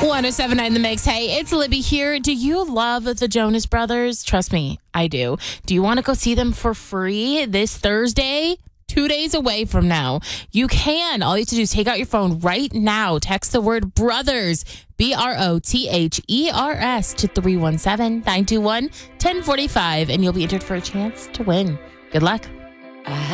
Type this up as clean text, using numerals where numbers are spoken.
1079 The Mix. Hey, it's Libby here. Do you love the Jonas Brothers? Trust me, I do. Do you want to go see them for free this Thursday? 2 days away from now. You can. All you have to do is take out your phone right now. Text the word brothers, BROTHERS, to 317-921-1045, and you'll be entered for a chance to win. Good luck.